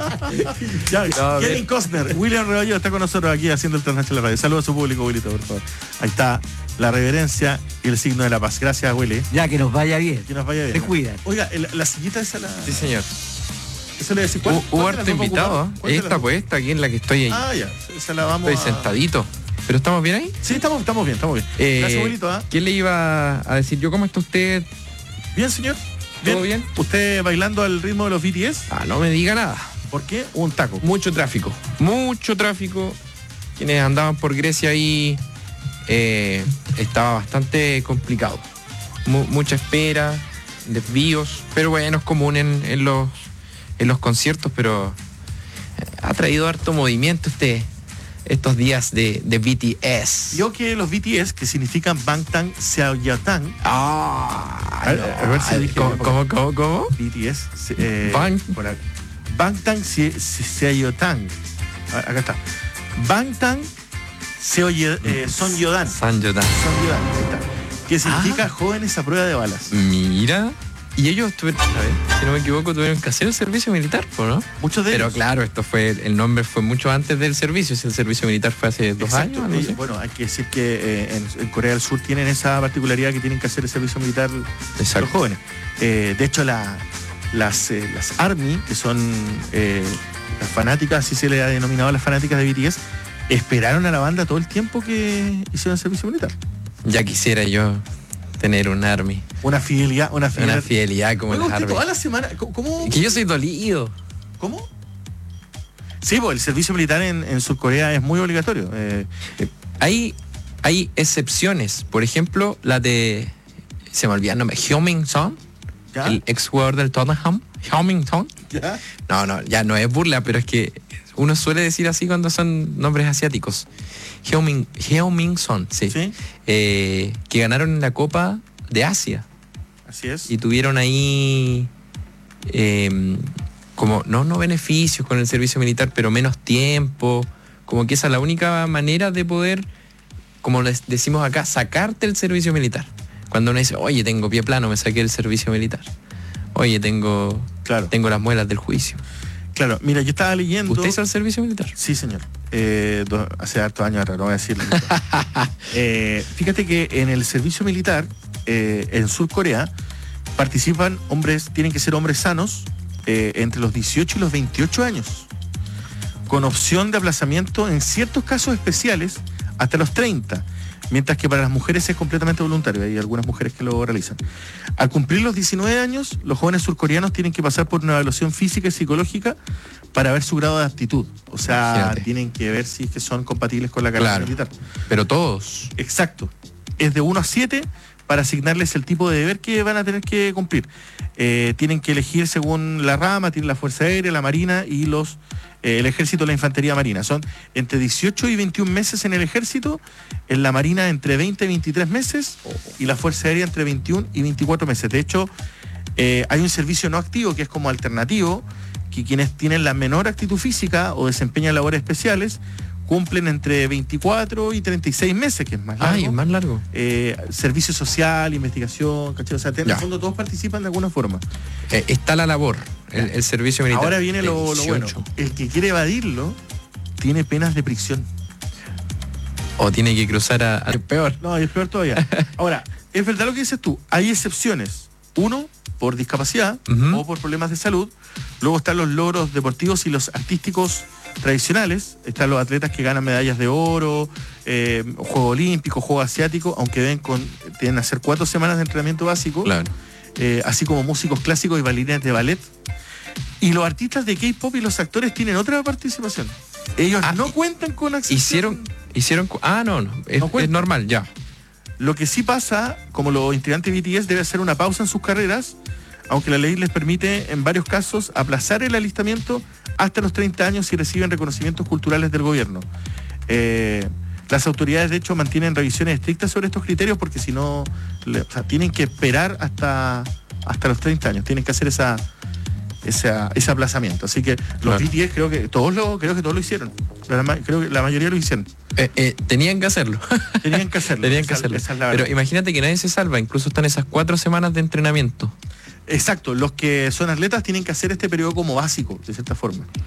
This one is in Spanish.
Ya, No, Kevin Costner, William Rebollo está con nosotros aquí haciendo el trasnoche en la radio. Saludos a su público, Wilito, por favor. Ahí está la reverencia y el signo de la paz. Gracias, Willy. Ya, que nos vaya bien. Que nos vaya bien. Se cuidan. Oiga, la sillita esa la... Sí, señor. Eso le decía. Hubo harto invitado. Esta puesta aquí en la que estoy ahí. Ah, ya. Esa la vamos Estoy sentadito. ¿Pero estamos bien ahí? Sí, estamos bien. Gracias, Wilito. ¿Qué le iba a decir yo? ¿Cómo está usted? Bien, señor. ¿Todo bien? ¿Usted bailando al ritmo de los BTS? Ah, no me diga nada. ¿Por qué? Un taco. Mucho tráfico. Quienes andaban por Grecia ahí, estaba bastante complicado. Mucha espera, desvíos, pero bueno, es común en los conciertos, pero ha traído harto movimiento estos días de BTS. Yo que los BTS, que significan Bangtan Seoyotang. A ver si dije. ¿Cómo? BTS. Bang. Bangtan Seoyotang. Acá está. Bangtan Sonyeodan. Sonyeodan. Ahí está. Que significa jóvenes a prueba de balas. Mira. Y ellos tuvieron, si no me equivoco, tuvieron que hacer el servicio militar, ¿no? Muchos de ellos. Pero claro, el nombre fue mucho antes del servicio. Si el servicio militar fue hace 2 años. No sé. Bueno, hay que decir que en Corea del Sur tienen esa particularidad que tienen que hacer el servicio militar. Exacto. Los jóvenes. De hecho, las ARMY, que son las fanáticas, así se le ha denominado a las fanáticas de BTS, esperaron a la banda todo el tiempo que hicieron el servicio militar. Ya quisiera yo tener un ARMY. Una fidelidad como el ARMY. Toda la semana. ¿Cómo? Que yo soy dolido. ¿Cómo? Sí, pues el servicio militar en Surcorea es muy obligatorio. Hay excepciones. Por ejemplo, la de... Se me olvida el nombre. Heung-min-son. El ex jugador del Tottenham. Heung-min-son. ¿Ya? No, ya no es burla, pero es que uno suele decir así cuando son nombres asiáticos. Heung-min-son, sí. Que ganaron en la Copa de Asia. Así es. Y tuvieron ahí como no beneficios con el servicio militar, pero menos tiempo. Como que esa es la única manera de poder, como les decimos acá, sacarte el servicio militar. Cuando uno dice, oye, tengo pie plano, me saqué el servicio militar. Oye, tengo las muelas del juicio. Claro, mira, yo estaba leyendo... ¿Usted hizo el servicio militar? Sí, señor. Hace hartos años atrás, no voy a decirlo. Fíjate que en el servicio militar, en Surcorea, participan hombres, tienen que ser hombres sanos, entre los 18 y los 28 años, con opción de aplazamiento en ciertos casos especiales hasta los 30. Mientras que para las mujeres es completamente voluntario. Hay algunas mujeres que lo realizan. Al cumplir los 19 años, los jóvenes surcoreanos tienen que pasar por una evaluación física y psicológica para ver su grado de aptitud. O sea, Imagínate. Tienen que ver si es que son compatibles con la carrera militar. Pero todos. Exacto. Es de 1 a 7 para asignarles el tipo de deber que van a tener que cumplir. Tienen que elegir según la rama, tienen la Fuerza Aérea, la Marina y el Ejército, la Infantería Marina. Son entre 18 y 21 meses en el Ejército, en la Marina entre 20 y 23 meses y la Fuerza Aérea entre 21 y 24 meses. De hecho, hay un servicio no activo que es como alternativo, que quienes tienen la menor actitud física o desempeñan labores especiales cumplen entre 24 y 36 meses, que es más largo. Es más largo. Servicio social, investigación, ¿cachai? O sea, en el fondo todos participan de alguna forma. Está la labor, el servicio militar. Ahora viene lo bueno. El que quiere evadirlo tiene penas de prisión. O tiene que cruzar a peor. No, es peor todavía. Ahora, es verdad lo que dices tú, hay excepciones. Uno, por discapacidad o por problemas de salud. Luego están los logros deportivos y los artísticos tradicionales. Están los atletas que ganan medallas de oro, Juegos Olímpicos, Juegos Asiáticos, aunque tienen que hacer 4 semanas de entrenamiento básico. Claro. Así como músicos clásicos y bailarines de ballet. Y los artistas de K-pop y los actores tienen otra participación. Ellos no cuentan con acceso. No. Es normal, ya. Lo que sí pasa, como los integrantes de BTS, debe hacer una pausa en sus carreras, aunque la ley les permite en varios casos aplazar el alistamiento hasta los 30 años si reciben reconocimientos culturales del gobierno. Las autoridades, de hecho, mantienen revisiones estrictas sobre estos criterios porque si no, tienen que esperar hasta los 30 años, tienen que hacer ese aplazamiento. Así que los BTS creo que todos lo hicieron. Creo que la mayoría lo hicieron. Tenían que hacerlo. Tenían que hacerlo. Esa es la Pero imagínate que nadie se salva, incluso están esas 4 semanas de entrenamiento. Exacto, los que son atletas tienen que hacer este periodo como básico, de cierta forma.